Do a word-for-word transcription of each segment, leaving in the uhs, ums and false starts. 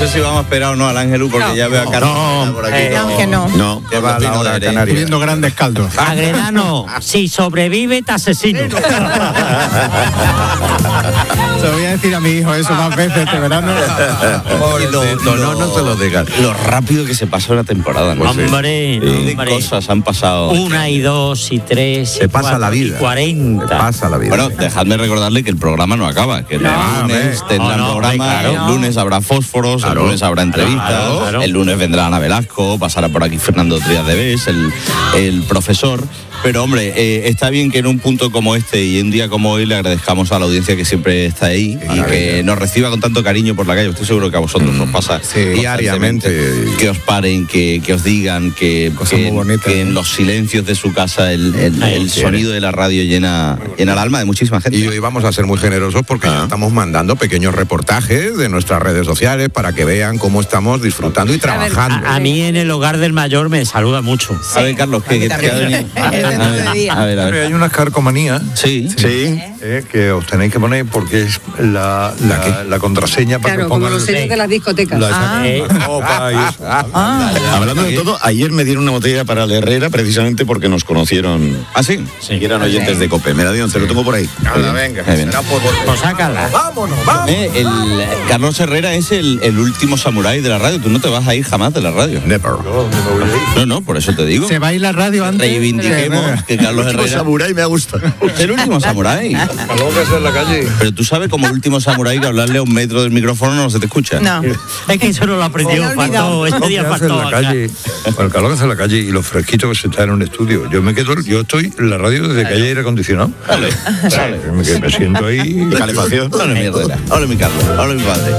sé si vamos a esperar o no al Ángelus porque No. ya veo a Carlos No, por aquí. eh, no, que no. No, que va a la hora canaria. Viendo grandes caldos. Agredano, si sobrevive, te asesino. Se lo voy a decir a mi hijo eso más veces este verano. Pobrecito, no, no te lo digas. Lo rápido que se pasa una temporada, ¿no? Hombre, Y de hombre. cosas han pasado. Una y dos y tres. Se y pasa cuatro la y vida. cuarenta. Se pasa la vida. Bueno, dejadme recordarle que el programa no acaba, que el No, lunes hombre. tendrán No, no, programa, claro. el lunes habrá fósforos, Claro. el lunes habrá entrevistas, Claro, claro. el lunes vendrá Ana Velasco, pasará por aquí Fernando Trías de Bes, el, el profesor. Pero hombre, eh, está bien que en un punto como este y en un día como hoy le agradezcamos a la audiencia que siempre está ahí y que nos reciba con tanto cariño por la calle. Estoy seguro que a vosotros os pasa sí, diariamente. que os paren, que, que os digan, que, Cosas que, muy bonitas, que ¿eh? en los silencios de su casa el, el- Ay, el quiere. sonido de la radio llena, llena el alma de muchísima gente. Y hoy vamos a ser muy generosos porque ya estamos mandando pequeños reportajes de nuestras redes sociales para que vean cómo estamos disfrutando y trabajando. A, a mí en el hogar del mayor me saluda mucho. A ver, Carlos, ¿qué, qué, qué ha venido? A ver, a ver, a ver, a ver. Hay unas carcomanías Sí, Sí. eh, que os tenéis que poner porque es la, la, la contraseña para Claro, que como pongan los sellos de las discotecas. la, Ah. Eh, la copa y eso. Hablando de todo, ayer me dieron una botella para la Herrera precisamente porque nos conocieron. ¿ah, sí? Sí. Y eran oyentes de COPE. Me la dieron, te lo tengo por ahí. Anda, venga. Muy bien. Será por- por- pues sácala. Vámonos, vamos. Eh, el, Carlos Herrera es el, el último samurái de la radio. Tú no te vas a ir jamás de la radio. Never. ¿Dónde me voy a ir? No, no, por eso te digo. Se va a ir la radio antes. Reivindiquemos que Carlos Último Herrera samurái me gusta. es el último samurái. Algo que hacer en la calle. Pero tú sabes, como el último samurái, que hablarle a un metro del micrófono no se te escucha. No. Es que eso no lo aprendió, Se le ha olvidado. faltó, este Lo que día hace en faltó. la acá. calle, con el calor que hace en la calle y lo fresquito que se está en un estudio. Yo me quedo, yo estoy en la radio desde que hay aire acondicionado. Vale, vale. Me, que me siento ahí. Calefacción. Habla mi Herrera, habla mi Carlos, habla mi padre.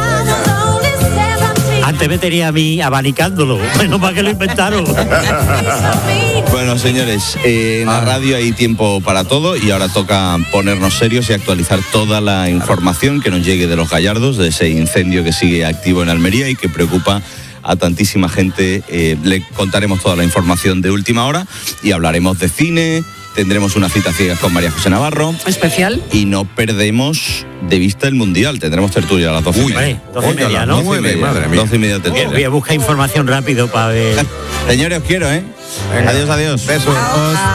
Antes me tenía a mí abanicándolo. Menos para que lo inventaron. Bueno, señores, eh, en la radio hay tiempo para todo y ahora toca ponernos serios y actualizar toda la información que nos llegue de los Gallardos, de ese incendio que sigue activo en Almería y que preocupa a tantísima gente. Eh, le contaremos toda la información de última hora y hablaremos de cine, tendremos una cita ciegas con María José Navarro Especial. y no perdemos de vista el Mundial. Tendremos tertulia a las doce y Uy, media. doce y Oye, a media, las ¿no? nueve, doce y media, madre mía. doce y media tertulia. Voy a buscar información rápido para ver. Señores, os quiero, ¿eh? Adiós, adiós. Besos.